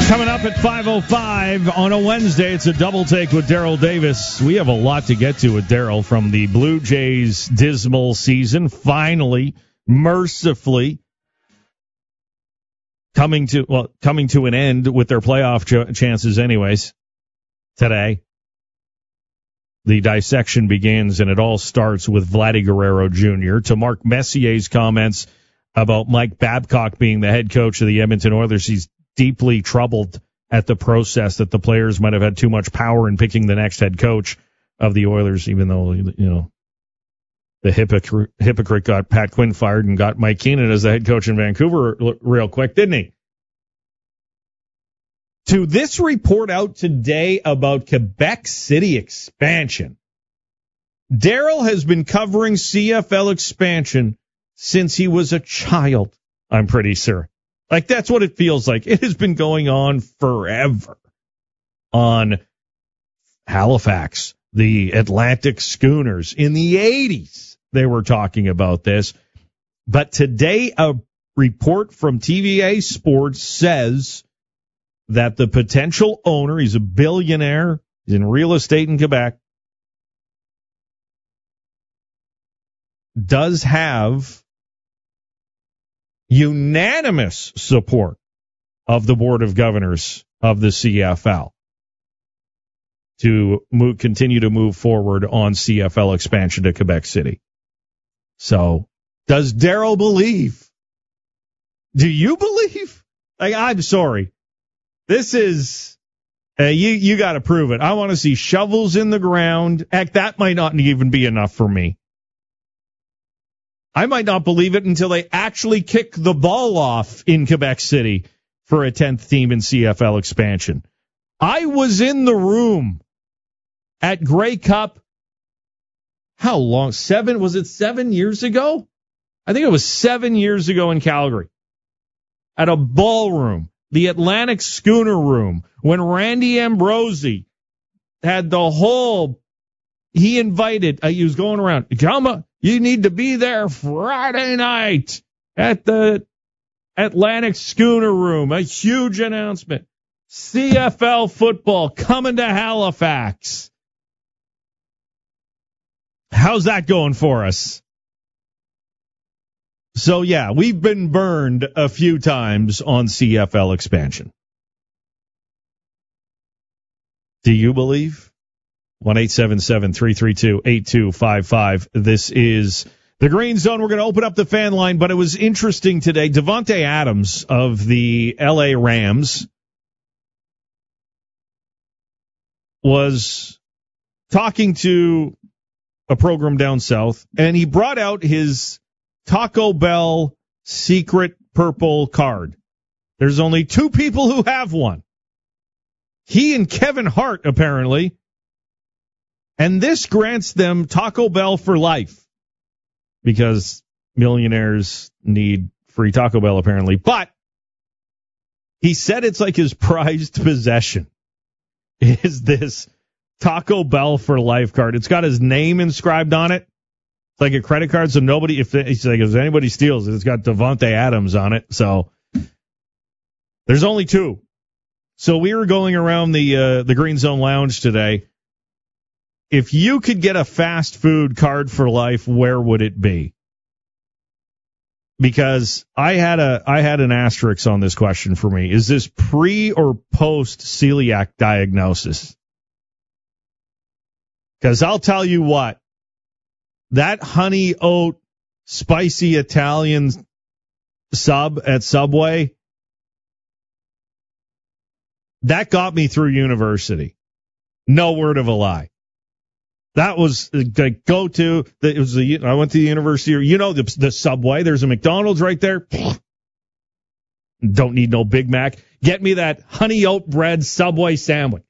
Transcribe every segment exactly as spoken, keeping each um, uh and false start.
Coming up at five oh five on a Wednesday, it's a double take with Daryl Davis. We have a lot to get to with Daryl from the Blue Jays' dismal season. Finally, mercifully, coming to well, coming to an end with their playoff ch- chances anyways today. The dissection begins, and it all starts with Vladdy Guerrero Junior To Mark Messier's comments about Mike Babcock being the head coach of the Edmonton Oilers, he's deeply troubled at the process that the players might have had too much power in picking the next head coach of the Oilers, even though, you know, the hypocrite, hypocrite got Pat Quinn fired and got Mike Keenan as the head coach in Vancouver real quick, didn't he? To this report out today about Quebec City expansion, Daryl has been covering C F L expansion since he was a child, I'm pretty sure. Like, that's what it feels like. It has been going on forever. On Halifax, the Atlantic Schooners. In the eighties, they were talking about this. But today, a report from T V A Sports says that the potential owner, he's a billionaire, he's in real estate in Quebec, does have unanimous support of the Board of Governors of the C F L to move, continue to move forward on C F L expansion to Quebec City. So, does Daryl believe? Do you believe? Like, I'm sorry. This is, uh, you, you got to prove it. I want to see shovels in the ground. Heck, that might not even be enough for me. I might not believe it until they actually kick the ball off in Quebec City for a tenth team in C F L expansion. I was in the room at Grey Cup. How long? Seven? Was it seven years ago? I think it was seven years ago in Calgary. At a ballroom, the Atlantic Schooner Room, when Randy Ambrosie had the whole, he invited, uh, he was going around, come, you need to be there Friday night at the Atlantic Schooner Room. A huge announcement. C F L football coming to Halifax. How's that going for us? So, yeah, we've been burned a few times on C F L expansion. Do you believe? one eight seven seven, three three two, eight two five five. This is the Green Zone. We're going to open up the fan line, but it was interesting today. Davante Adams of the L A Rams was talking to a program down south, and he brought out his Taco Bell secret purple card. There's only two people who have one. He and Kevin Hart, apparently. And this grants them Taco Bell for life because millionaires need free Taco Bell, apparently. But he said it's like his prized possession is this Taco Bell for life card. It's got his name inscribed on it. It's like a credit card, so nobody, if, it's like, if anybody steals it, it's got Davante Adams on it. So there's only two. So we were going around the uh, the Green Zone Lounge today. If you could get a fast food card for life, where would it be? Because I had a I had an asterisk on this question for me. Is this pre or post celiac diagnosis? Because I'll tell you what, that honey oat spicy Italian sub at Subway, that got me through university. No word of a lie. That was the go-to. It was the, I went to the university. You know, the, the Subway. There's a McDonald's right there. Don't need no Big Mac. Get me that honey oat bread Subway sandwich.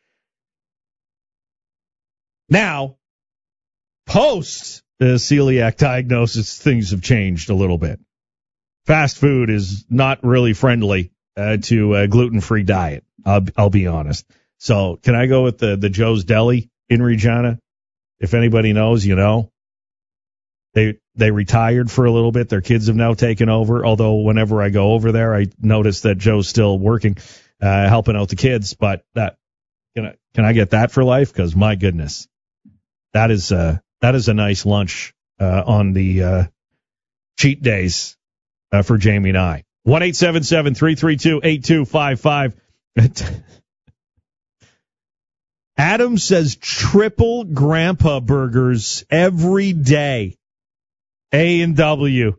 Now, post the celiac diagnosis, things have changed a little bit. Fast food is not really friendly uh, to a gluten-free diet. I'll, I'll be honest. So, can I go with the the Joe's Deli in Regina? If anybody knows, you know. They they retired for a little bit. Their kids have now taken over, although whenever I go over there, I notice that Joe's still working. uh, helping out the kids. But that can I, can I get that for life? Because my goodness, that is uh, that is a nice lunch uh, on the uh, cheat days uh, for Jamie and I. one eight seven seven, three three two, eight two five five. Adam says triple grandpa burgers every day. A and W.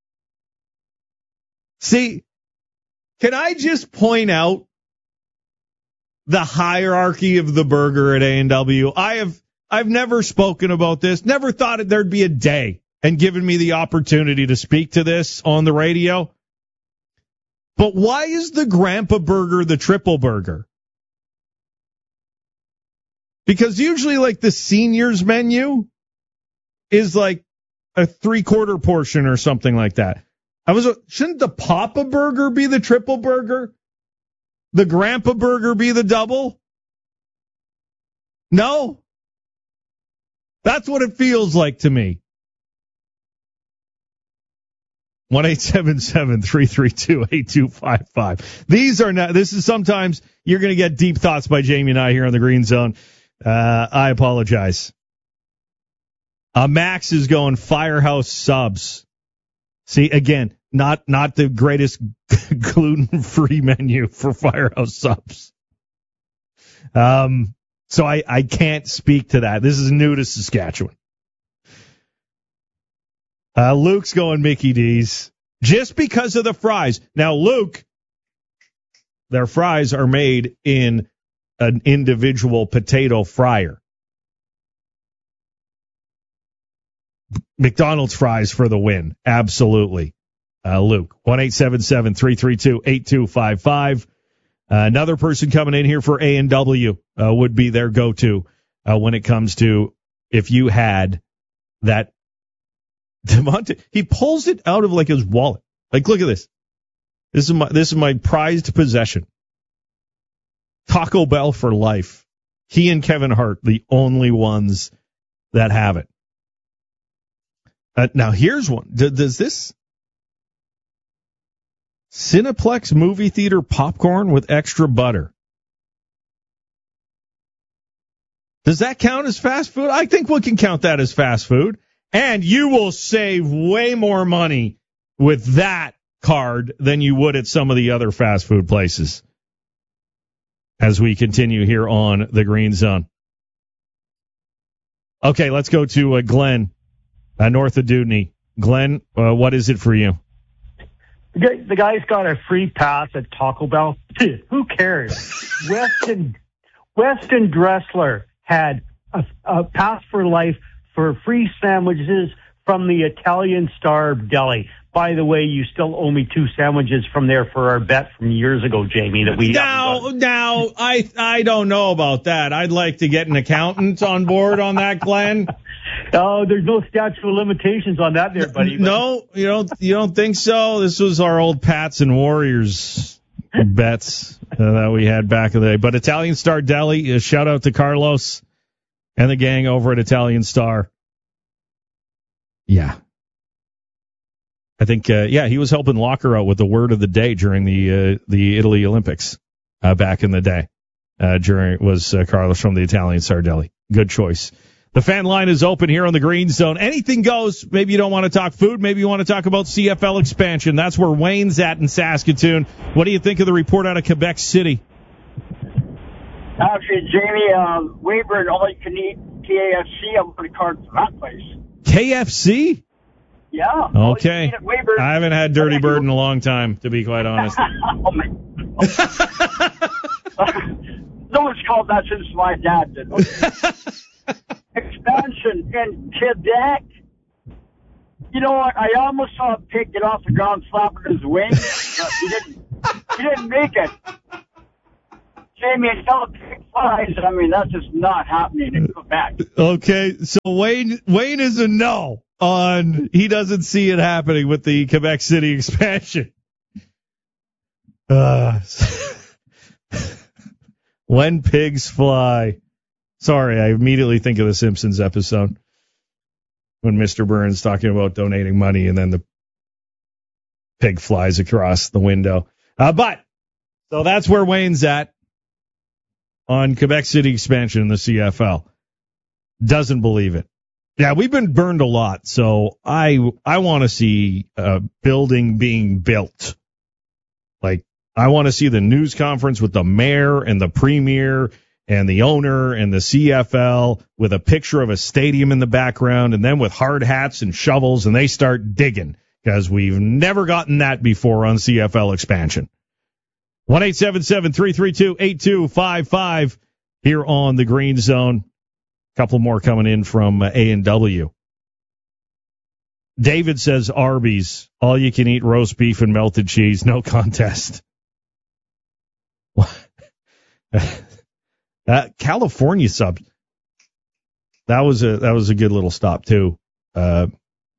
See, can I just point out the hierarchy of the burger at A and W? I have I've never spoken about this, never thought there'd be a day and given me the opportunity to speak to this on the radio. But why is the grandpa burger the triple burger? Because usually, like, the seniors menu is like a three-quarter portion or something like that. I was, shouldn't the Papa burger be the triple burger? The grandpa burger be the double? No. That's what it feels like to me. one eight seven seven, three three two, eight two five five. These are not, this is sometimes you're going to get deep thoughts by Jamie and I here on the Green Zone. Uh, I apologize. Uh, Max is going Firehouse subs. See, again, not not the greatest gluten-free menu for Firehouse subs. Um, so I, I can't speak to that. This is new to Saskatchewan. Uh, Luke's going Mickey D's just because of the fries. Now, Luke, their fries are made in an individual potato fryer. McDonald's fries for the win. Absolutely. Uh, Luke, one eight seven seven, three three two, eight two five five. Uh, another person coming in here for A and W uh, would be their go-to uh, when it comes to if you had that. Devontae, he pulls it out of like his wallet. Like, look at this. This is my this is my prized possession. Taco Bell for life. He and Kevin Hart, the only ones that have it. Uh, now, here's one. D- does this Cineplex movie theater popcorn with extra butter, does that count as fast food? I think we can count that as fast food. And you will save way more money with that card than you would at some of the other fast food places. As we continue here on the Green Zone. Okay, let's go to uh, Glenn, uh, north of Dewdney. Glenn, uh, what is it for you? The, guy, the guy's got a free pass at Taco Bell. Who cares? Weston Weston Dressler had a, a pass for life for free sandwiches from the Italian Star Deli. By the way, you still owe me two sandwiches from there for our bet from years ago, Jamie, that we Now, now, I I don't know about that. I'd like to get an accountant on board on that, Glenn. Oh, there's no statute of limitations on that there, buddy. No, you don't, you don't think so? This was our old Pats and Warriors bets uh, that we had back in the day. But Italian Star Deli, uh, shout out to Carlos and the gang over at Italian Star. Yeah. I think, uh, yeah, he was helping Locker out with the word of the day during the uh, the Italy Olympics uh, back in the day. Uh, during was uh, Carlos from the Italian Star Deli. Good choice. The fan line is open here on the Green Zone. Anything goes. Maybe you don't want to talk food. Maybe you want to talk about C F L expansion. That's where Wayne's at in Saskatoon. What do you think of the report out of Quebec City? Actually, Jamie, uh, Weyburn only can eat K F C. I'm going to card for that place. K F C? Yeah. Okay. I haven't had Dirty Bird in a long time, to be quite honest. Oh, my. No one's called that since my dad did. Expansion in Quebec. You know what? I almost saw a pig get off the ground flapping his wings. But he didn't. He didn't make it. Jamie, until a pig flies, I mean, that's just not happening in Quebec. Okay, so Wayne Wayne is a no on he doesn't see it happening with the Quebec City expansion. Uh, when pigs fly. Sorry, I immediately think of the Simpsons episode when Mister Burns talking about donating money and then the pig flies across the window. Uh, but So that's where Wayne's at on Quebec City expansion in the C F L. Doesn't believe it. Yeah, we've been burned a lot, so I I want to see a building being built. Like, I want to see the news conference with the mayor and the premier and the owner and the C F L with a picture of a stadium in the background, and then with hard hats and shovels, and they start digging, because we've never gotten that before on C F L expansion. one eight seven seven, three three two, eight two five five here on the Green Zone. Couple more coming in from uh, A and W. David says Arby's, all you can eat roast beef and melted cheese, no contest. uh, California sub. That was a that was a good little stop too. Uh,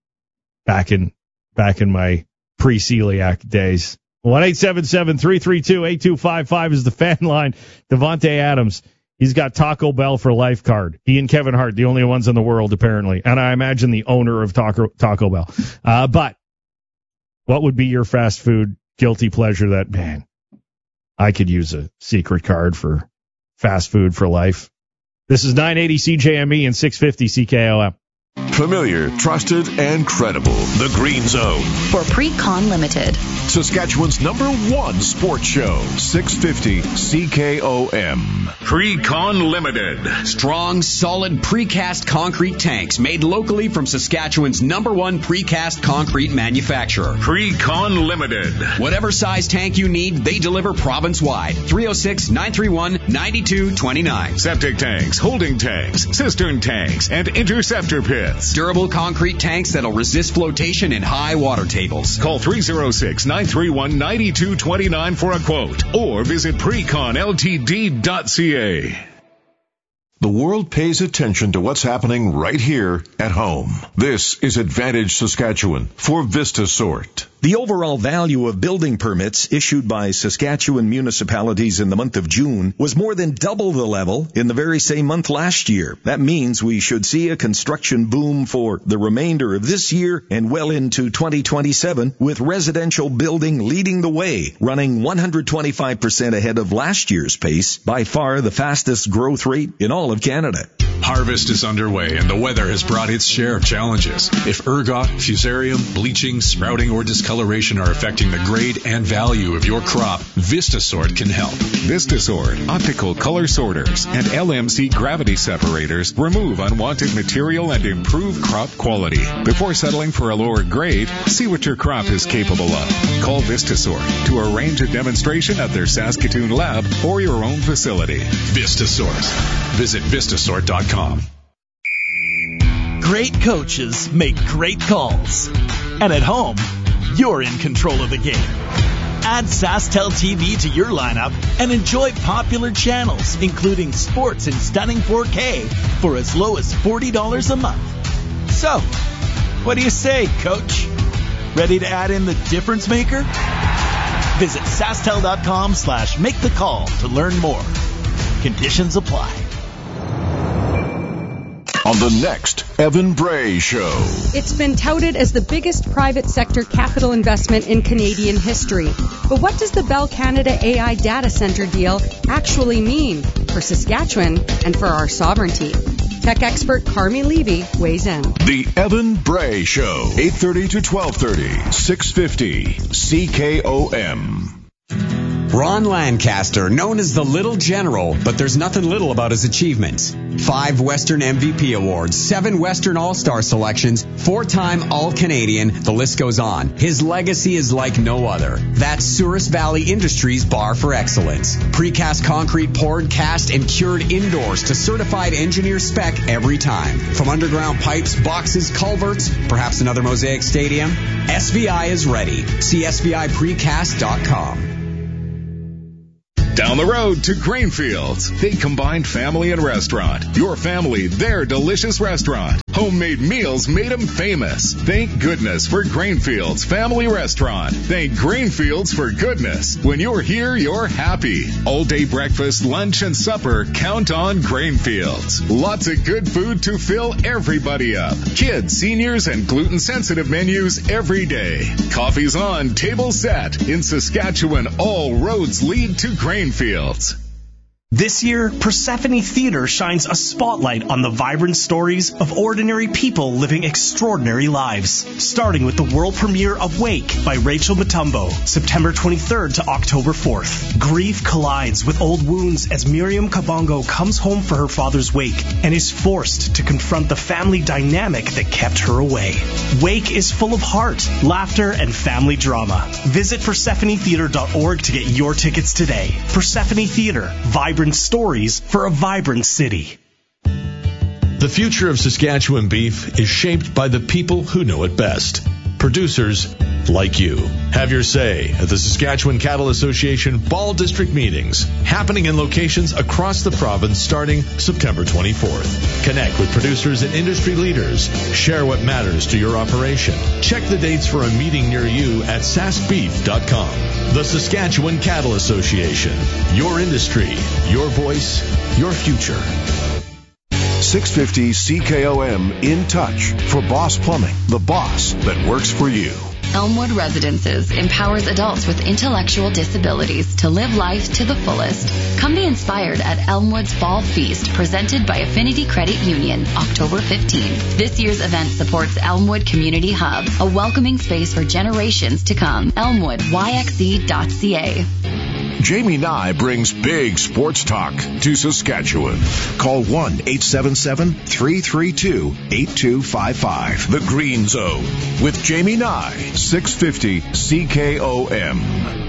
back in back in my pre-celiac days. one eight seven seven, three three two, eight two five five is the fan line. Devontae Adams. He's got Taco Bell for life card. He and Kevin Hart, the only ones in the world, apparently. And I imagine the owner of Taco, Taco Bell. Uh, but what would be your fast food guilty pleasure that, man, I could use a secret card for fast food for life? This is nine eighty C J M E and six fifty C K O M. Familiar, trusted, and credible. The Green Zone. For Pre-Con Limited. Saskatchewan's number one sports show. six fifty C K O M. Pre-Con Limited. Strong, solid precast concrete tanks made locally from Saskatchewan's number one precast concrete manufacturer. Pre-Con Limited. Whatever size tank you need, they deliver province-wide. three oh six, nine three one, nine two two nine. Septic tanks, holding tanks, cistern tanks, and interceptor pits. Durable concrete tanks that'll resist flotation in high water tables. Call three oh six, nine three one, nine two two nine for a quote or visit precon l t d dot c a. The world pays attention to what's happening right here at home. This is Advantage Saskatchewan for VistaSort. The overall value of building permits issued by Saskatchewan municipalities in the month of June was more than double the level in the very same month last year. That means we should see a construction boom for the remainder of this year and well into twenty twenty-seven, with residential building leading the way, running one hundred twenty-five percent ahead of last year's pace, by far the fastest growth rate in all of Canada. Harvest is underway and the weather has brought its share of challenges. If ergot, fusarium, bleaching, sprouting, or discoloration are affecting the grade and value of your crop, VistaSort can help. VistaSort, optical color sorters, and L M C gravity separators remove unwanted material and improve crop quality. Before settling for a lower grade, see what your crop is capable of. Call VistaSort to arrange a demonstration at their Saskatoon lab or your own facility. VistaSort. Visit Vistasort dot com. Great coaches make great calls. And at home, you're in control of the game. Add SaskTel T V to your lineup and enjoy popular channels, including sports in stunning four K for as low as forty dollars a month. So, what do you say, Coach? Ready to add in the difference maker? Visit SaskTel.com slash make the call to learn more. Conditions apply. On the next Evan Bray Show. It's been touted as the biggest private sector capital investment in Canadian history. But what does the Bell Canada A I data center deal actually mean for Saskatchewan and for our sovereignty? Tech expert Carmi Levy weighs in. The Evan Bray Show, eight thirty to twelve thirty, six fifty C K O M. Ron Lancaster, known as the Little General, but there's nothing little about his achievements. Five Western M V P awards, seven Western All-Star selections, four-time All-Canadian, the list goes on. His legacy is like no other. That's Souris Valley Industries' bar for excellence. Precast concrete poured, cast, and cured indoors to certified engineer spec every time. From underground pipes, boxes, culverts, perhaps another Mosaic Stadium, S V I is ready. See S V I precast dot com. Down the road to Grainfields, they combine family and restaurant. Your family, their delicious restaurant. Homemade meals made them famous. Thank goodness for Grainfields Family Restaurant. Thank Grainfields for goodness. When you're here, you're happy. All day breakfast, lunch, and supper, count on Grainfields. Lots of good food to fill everybody up. Kids, seniors, and gluten-sensitive menus every day. Coffee's on, table set. In Saskatchewan, all roads lead to Grainfields. This year, Persephone Theater shines a spotlight on the vibrant stories of ordinary people living extraordinary lives. Starting with the world premiere of Wake by Rachel Mutombo, September twenty-third to October fourth. Grief collides with old wounds as Miriam Kabongo comes home for her father's wake and is forced to confront the family dynamic that kept her away. Wake is full of heart, laughter, and family drama. Visit Persephone Theater dot org to get your tickets today. Persephone Theater, vibrant stories for a vibrant city. The future of Saskatchewan beef is shaped by the people who know it best. Producers like you. Have your say at the Saskatchewan Cattle Association Fall District Meetings, happening in locations across the province starting September twenty-fourth. Connect with producers and industry leaders. Share what matters to your operation. Check the dates for a meeting near you at sask beef dot com. The Saskatchewan Cattle Association. Your industry, your voice, your future. six fifty C K O M In Touch for Boss Plumbing, the boss that works for you. Elmwood Residences empowers adults with intellectual disabilities to live life to the fullest. Come be inspired at Elmwood's Fall Feast, presented by Affinity Credit Union, October fifteenth. This year's event supports Elmwood Community Hub, a welcoming space for generations to come. Elmwood Y X E dot C A. Jamie Nye brings big sports talk to Saskatchewan. Call one eight seven seven, three three two, eight two five five. The Green Zone with Jamie Nye, six fifty C K O M.